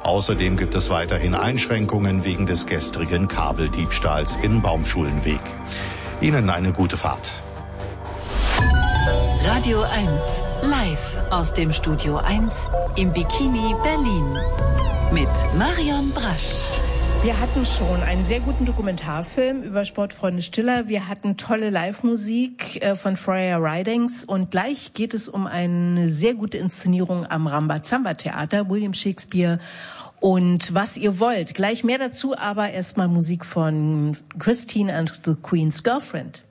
Außerdem gibt es weiterhin Einschränkungen wegen des gestrigen Kabeldiebstahls in Baumschulenweg. Ihnen eine gute Fahrt. Radio 1, live aus dem Studio 1 im Bikini Berlin mit Marion Brasch. Wir hatten schon einen sehr guten Dokumentarfilm über Sportfreunde Stiller. Wir hatten tolle Live-Musik von Freya Ridings. Und gleich geht es um eine sehr gute Inszenierung am Rambazamba-Theater, William Shakespeare und was ihr wollt. Gleich mehr dazu, aber erstmal Musik von Christine and the Queen's Girlfriend.